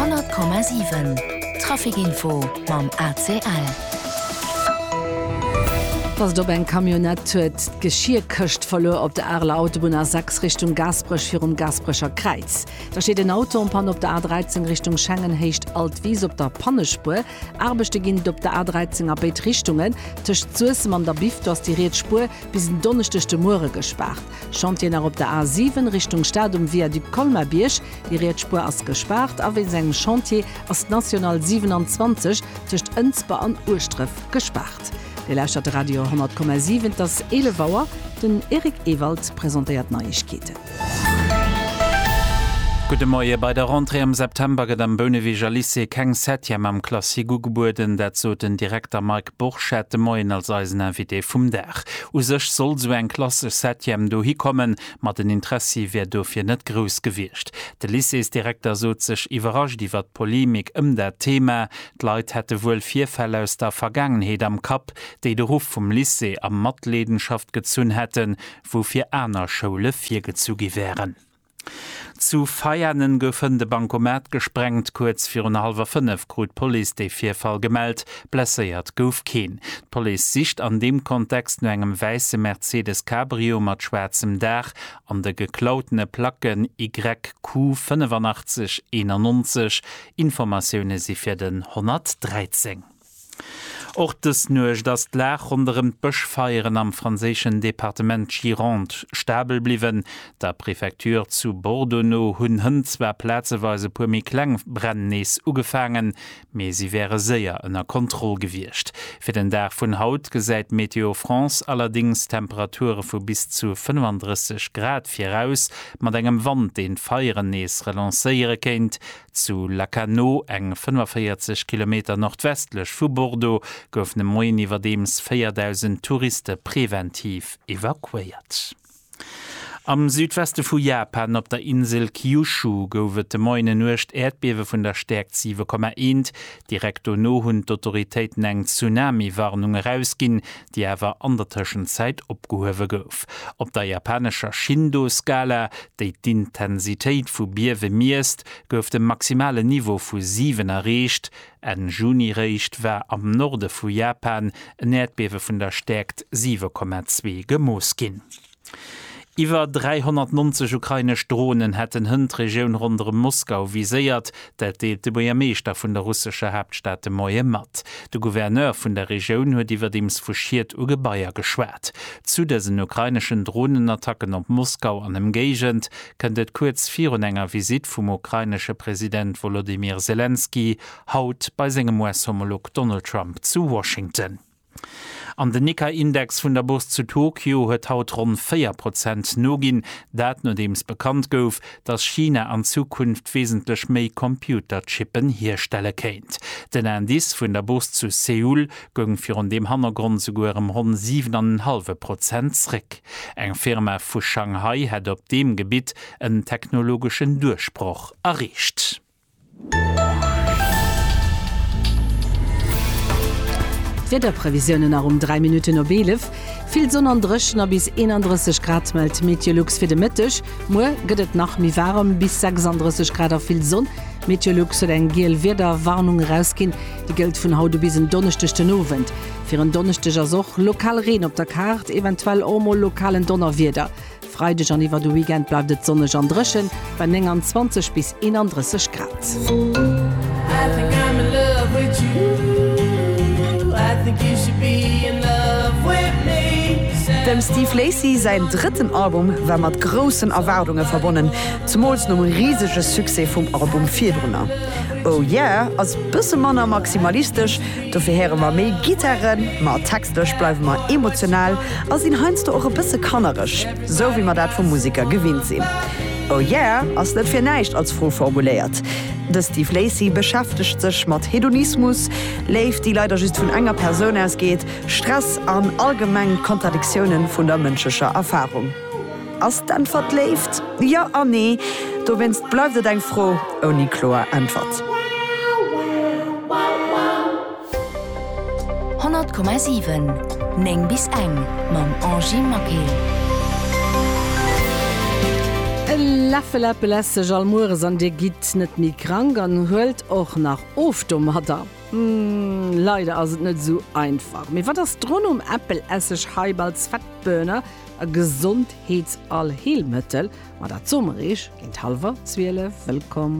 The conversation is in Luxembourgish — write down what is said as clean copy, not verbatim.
100,7 Trafikinfo mam ACL. Was do ein Kamionett huet Geschirrköcht verlor op der Arler Autobahn A6 Richtung Gasbrech für Gasbrecher Kreuz. Da steht ein Auto und Pan op der A13 Richtung Schengen hecht alt wies op der Pannespur. Arbechte ginnt op der A13 Beet Richtungen tischcht Zusem an der Bif dass die Redspur bis in donnerstechte Moore gespart. Chantier nach op der A7 Richtung Stadium via die Kolmerbiersch, die Redspur as gespart, a in segem Chantier as National 27 tischcht Enzbar an Urstriff gespart. Der Leistadt Radio 100,7 das Elevauer, den Erik Ewald präsentiert Neuigkeiten. Guten Morgen. Bei der Rentrée im September geht am Bönewiger Lycée kein Septième am Klassiku geboren, dazu den Direktor Marc Burchet de Moin als Eiseninvité vom Dach. Aus sich soll so ein klassisches Septième do hinkommen, mit dem Interesse wird dafür nicht groß gewirrscht. Der Lycée-Direktor sagt sich überrascht über die Polemik das Thema. Die Leute hätten wohl 4 Fälle aus der Vergangenheit am Kap, die den Ruf vom Lycée am Mattleidenschaft gezogen hätten, wo für einer Schule 4 gezogen wären. Zu feiernen goffen de Bankomat gesprengt kurz 4:30 grot Police de 4 Fall gemeldt, blessiert gouf keen. Police sicht an dem Kontext nur engem weiße Mercedes Cabrio mat schwarzem Dach an de geklautene Placken YQ 8591. Informationen sie fir den 113. Auch das nuch das Lach unterm Böschfeieren am französischen Departement Gironde stabil blieben. Der Präfektur zu Bordeaux hunn 2 Plätzeweise pumi Klangbrennnis ugefangen, me sie wäre sehr in der Kontrolle gewirrscht. Für den Tag von Haut gesäit Meteo France allerdings Temperaturen von bis zu 35 Grad voraus, mit engem Wand den Feierennis relancieren kennt. Zu Lacanau eng 45 Kilometer nordwestlich von Bordeaux goufne Moin iwwer dems 4.000 Touristen präventiv evakuiert. Am Südweste vu Japan op der Insel Kyushu goufet de Moine nucht Erdbewe vun der Stärk 7,1. Direkt no hunn d'Autoritéiten eng Tsunami-Warnung herausginn, die awer an der Tschenzeit opgehowe gouf. Op der japanescher Shindo-Skala, déi d'Intensitéit vu Biewe miest, gouf dem maximale Niveau vu 7 erreicht. En Juni-Reicht war am Norde vu Japan en Erdbewe vun der Stärk 7,2 gemoos ginn. Iwer 390 ukrainisch Drohnen hätten Region rund um Moskau visiert, dat deelt de Bürgermeister vun der russische Hauptstadt Moje mat. De Gouverneur vun der Region huet iwwer dems fuschiert uge Bayer geschwert. Zu dessen ukrainischen Drohnenattacken op Moskau an dem Gegend kënnet kurz 4 enger Visit vum ukrainische Präsident Volodymyr Zelensky haut bei segem US-Homolog Donald Trump zu Washington. An den Nikkei-Index vun der Börse zu Tokio huet haut rund 4% nogin, dat no dems bekannt gouf, dass China an Zukunft wesentlich méi Computerchippen herstelle kennt. Den Indiz vun der Börse zu Seoul gong fir an dem Hannergrund sogarem rund 7,5% zrick. Eng Firma vu Shanghai hat op dem Gebiet en technologischen Durchbruch erreicht. Wetterprävisionen nach 3 Minuten op 11. Viel Sonne an Drschen bis 31 Grad meldt Meteorlux für de Mittag. Mo gëtt nach mi warm bis 36 Grad auf viel Sonne. Meteorlux soll eng geel Wetterwarnung rausgehen. Die gilt von heute bis in Donnerstagten Abend. Für ein Donnerstag auch lokal Regen auf der Karte, eventuell auch mal lokalen Donnerwetter. Freitag an iwwer de Weekend bleibt es sonnig an Drschen bei 20 bis 31 Grad. I think I'm in love with you. Dem Steve Lacy sein dritten Album war mat großen Erwartungen verbunden, zumols no riesiges Succès vom Album 4drunner. Oh yeah, als bisse Manner maximalistisch, dofir here ma méi Gitarren, ma textlech bleiwen ma emotional, als in heinst du eure bisse kannerisch, so wie man dat vom Musiker gewinnt sinn. Oh yeah, as net fir neicht als froh formuliert. De Steve Lacy beschäftigt sich mit Hedonismus, lebt die leider just von enger Person ausgeht, Stress an allgemeinen Kontradiktionen von der menschlicher Erfahrung. Als Antwort lebt, ja an nee, du wennst bleibt dein froh, ohne klare Antwort. 100,7 Neng bis eng, mam Angie Mackey. Läffeleppelesse Jalmures an Dir gitt net mi krank an huelt och nach Oftum hat er. Leider as net so einfach. Mir wat das run Appleessig Heibals Fettböner a Gesundheits all Heelmëttel, mat der Zommerich ginint halver Zwiele willkommen.